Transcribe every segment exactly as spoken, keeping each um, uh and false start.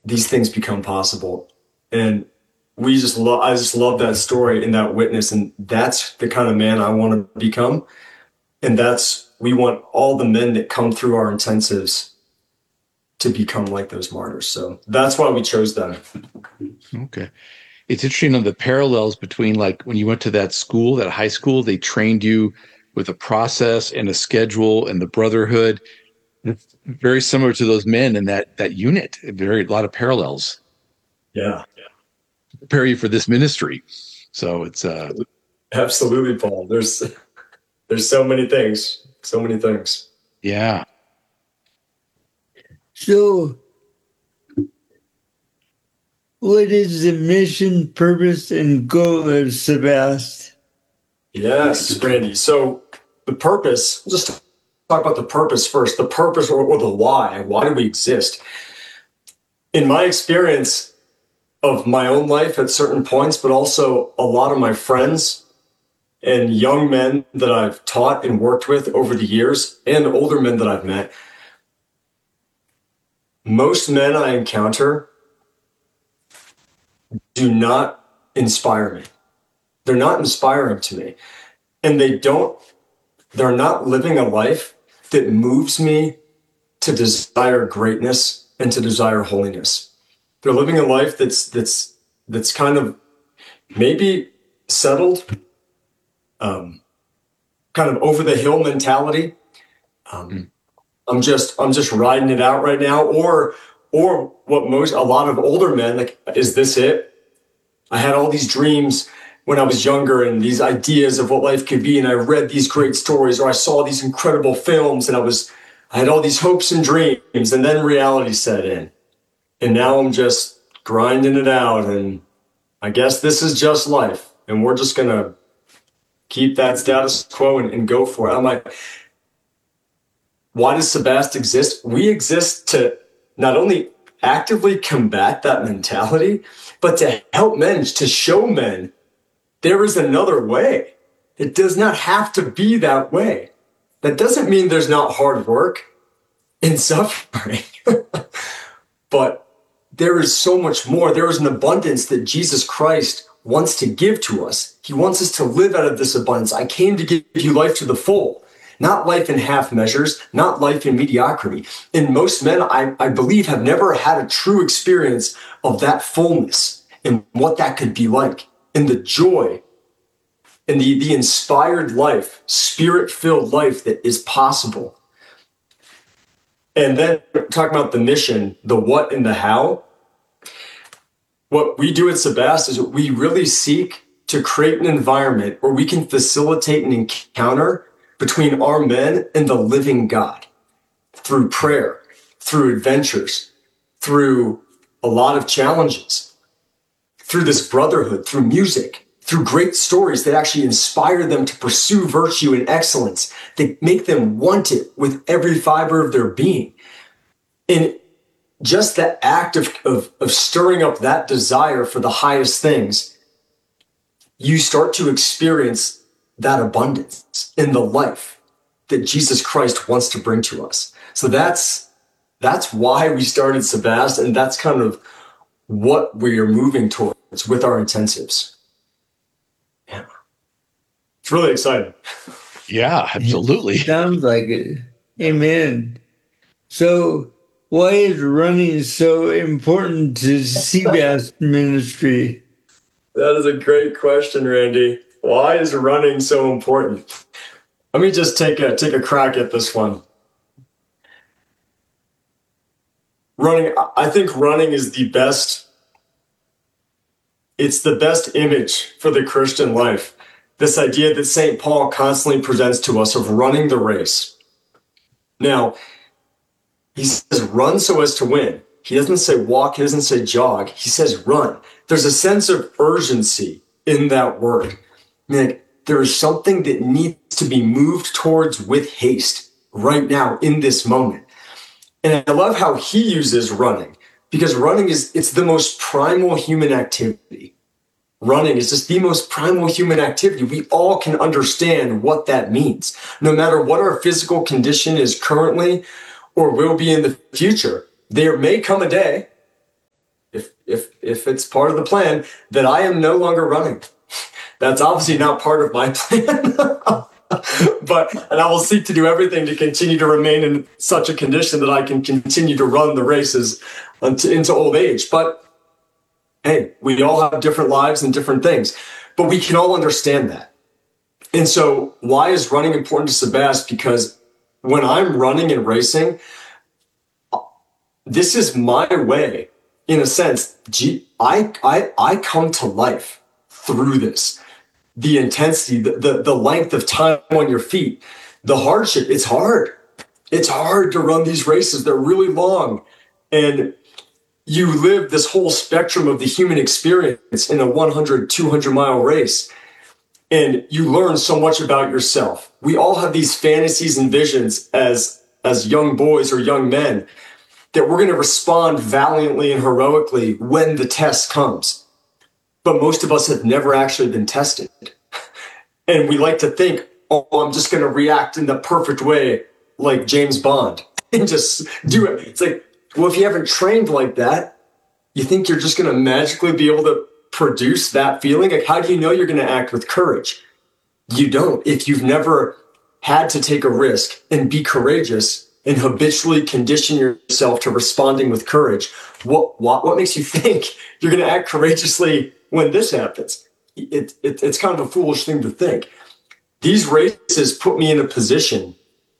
these things become possible. And we just love, I just love that story and that witness. And that's the kind of man I want to become. And that's, we want all the men that come through our intensives to become like those martyrs. So that's why we chose them. Okay. It's interesting on the parallels between, like, when you went to that school, that high school, they trained you with a process and a schedule and the brotherhood. It's very similar to those men in that, that unit. Very, a lot of parallels. Yeah. yeah. Prepare you for this ministry. So it's, uh, absolutely, Paul. There's, there's so many things, so many things. Yeah. So, what is the mission, purpose, and goal of Sebast? Yes, Randy. So the purpose, just talk about the purpose first, the purpose or, or the why. Why do we exist? In my experience of my own life at certain points, but also a lot of my friends and young men that I've taught and worked with over the years and older men that I've met, most men I encounter do not inspire me. They're not inspiring to me. And they don't, they're not living a life that moves me to desire greatness and to desire holiness. They're living a life that's, that's, that's kind of maybe settled, um, kind of over the hill mentality. Um, mm. I'm just, I'm just riding it out right now. Or, or what most, a lot of older men, like, is this it? I had all these dreams when I was younger and these ideas of what life could be. And I read these great stories, or I saw these incredible films, and I was, I had all these hopes and dreams, and then reality set in. And now I'm just grinding it out. And I guess this is just life. And we're just going to keep that status quo and, and go for it. I'm like, why does Sebast exist? We exist to not only actively combat that mentality, but to help men, to show men there is another way. It does not have to be that way. That doesn't mean there's not hard work and suffering, but there is so much more. There is an abundance that Jesus Christ wants to give to us. He wants us to live out of this abundance. I came to give you life to the full, not life in half measures, not life in mediocrity. And most men, I, I believe, have never had a true experience of that fullness and what that could be like, and the joy and the, the inspired life, spirit-filled life that is possible. And then talking about the mission, the what and the how. What we do at Sebast is we really seek to create an environment where we can facilitate an encounter between our men and the living God through prayer, through adventures, through a lot of challenges, through this brotherhood, through music, through great stories that actually inspire them to pursue virtue and excellence, that make them want it with every fiber of their being. And just the act of, of, of stirring up that desire for the highest things, you start to experience that abundance in the life that Jesus Christ wants to bring to us. So that's, that's why we started Sebast, and that's kind of what we are moving towards with our intensives. Yeah. It's really exciting. Yeah, absolutely. Sounds like it. Amen. So why is running so important to Sebast ministry? That is a great question, Randy. Why is running so important? Let me just take a take a crack at this one. Running, I think running is the best, it's the best image for the Christian life. This idea that Saint Paul constantly presents to us of running the race. Now, he says run so as to win. He doesn't say walk, he doesn't say jog, he says run. There's a sense of urgency in that word. I mean, like, there is something that needs to be moved towards with haste right now in this moment. And I love how he uses running, because running is, it's the most primal human activity. Running is just the most primal human activity. We all can understand what that means. No matter what our physical condition is currently or will be in the future, there may come a day if if if it's part of the plan, that I am no longer running. That's obviously not part of my plan. But, and I will seek to do everything to continue to remain in such a condition that I can continue to run the races until, into old age. But hey, we all have different lives and different things, but we can all understand that. And so why is running important to Sebast? Because when I'm running and racing, this is my way, in a sense. Gee, I, I, I come to life through this. The intensity, the, the, the length of time on your feet, the hardship, it's hard. It's hard to run these races. They're really long. And you live this whole spectrum of the human experience in a one hundred, two hundred mile race. And you learn so much about yourself. We all have these fantasies and visions as, as young boys or young men that we're going to respond valiantly and heroically when the test comes. But most of us have never actually been tested. And we like to think, oh, I'm just going to react in the perfect way like James Bond and just do it. It's like, well, if you haven't trained like that, you think you're just going to magically be able to produce that feeling? Like, how do you know you're going to act with courage? You don't. If you've never had to take a risk and be courageous and habitually condition yourself to responding with courage, what what, what makes you think you're going to act courageously when this happens? It, it, it's kind of a foolish thing to think. These races put me in a position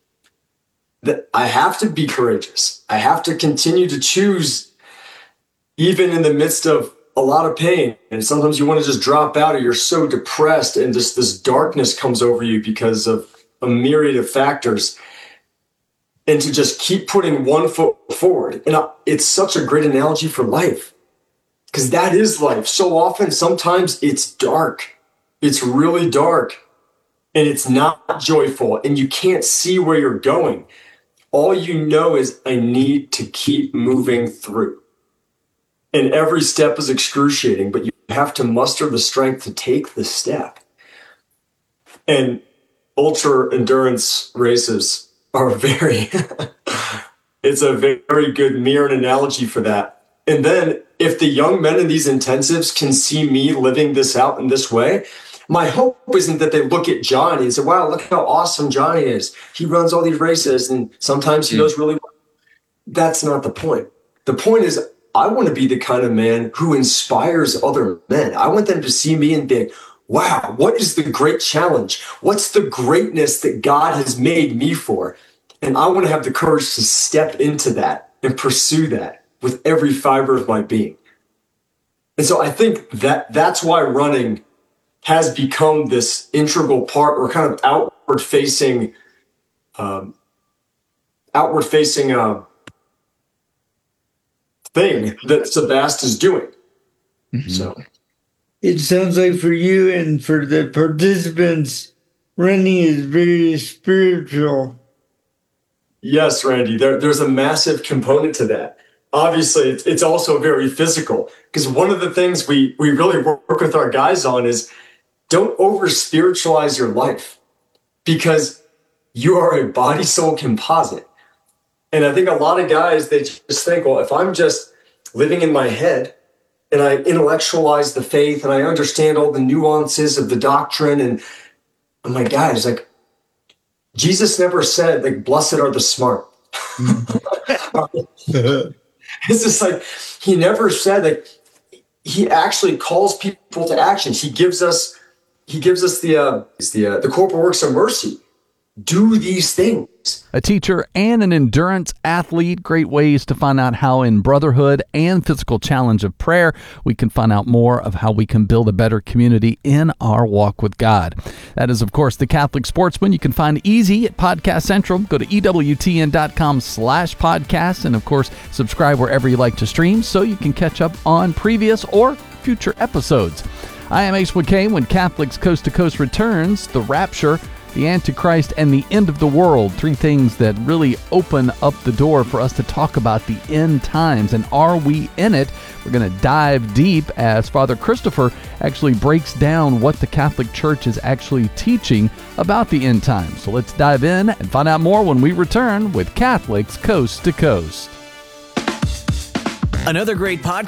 that I have to be courageous. I have to continue to choose, even in the midst of a lot of pain. And sometimes you want to just drop out, or you're so depressed and just this darkness comes over you because of a myriad of factors. And to just keep putting one foot forward. And it's such a great analogy for life, because that is life. So often, sometimes it's dark. It's really dark and it's not joyful and you can't see where you're going. All you know is, I need to keep moving through. And every step is excruciating, but you have to muster the strength to take the step. And ultra endurance races are very, it's a very good mirror and analogy for that. And then if the young men in these intensives can see me living this out in this way, my hope isn't that they look at Johnny and say, wow, look how awesome Johnny is. He runs all these races and sometimes he does really well. That's not the point. The point is, I want to be the kind of man who inspires other men. I want them to see me and think, wow, what is the great challenge? What's the greatness that God has made me for? And I want to have the courage to step into that and pursue that with every fiber of my being. And so I think that that's why running has become this integral part, or kind of outward facing, um, outward facing uh, thing that Sebast is doing. Mm-hmm. So it sounds like for you and for the participants, running is very spiritual. Yes, Randy, there, there's a massive component to that. Obviously, it's, it's also very physical, because one of the things we, we really work with our guys on is, don't over spiritualize your life, because you are a body soul composite. And I think a lot of guys, they just think, well, if I'm just living in my head and I intellectualize the faith and I understand all the nuances of the doctrine, and I'm like, guys, like, Jesus never said, like, blessed are the smart. It's just like, he never said that. He actually calls people to action. He gives us, he gives us the, uh, the, uh, the corporal works of mercy. Do these things. A teacher and an endurance athlete, great ways to find out how in brotherhood and physical challenge of prayer, we can find out more of how we can build a better community in our walk with God. That is, of course, The Catholic Sportsman. You can find easy at Podcast Central. Go to EWTN.com slash podcast. And, of course, subscribe wherever you like to stream so you can catch up on previous or future episodes. I am Ace McCain. When Catholics Coast to Coast returns, the rapture, the Antichrist, and the end of the world. Three things that really open up the door for us to talk about the end times. And are we in it? We're going to dive deep as Father Christopher actually breaks down what the Catholic Church is actually teaching about the end times. So let's dive in and find out more when we return with Catholics Coast to Coast. Another great podcast.